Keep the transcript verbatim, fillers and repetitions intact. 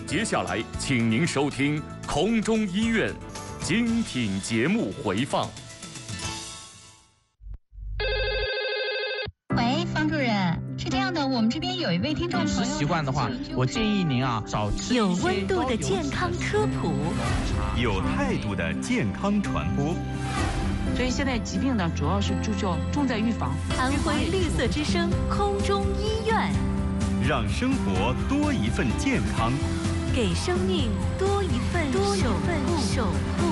接下来，请您收听空中医院精品节目回放。 喂，方主任，是这样的，我们这边有一位听众朋友， 饮食习惯的话，我建议您啊少吃有温度的健康科普， 有态度的健康传播。 所以现在疾病呢，主要是注重重在预防。 安徽绿色之声空中医院， 让生活多一份健康， 给生命多一份多一份守护。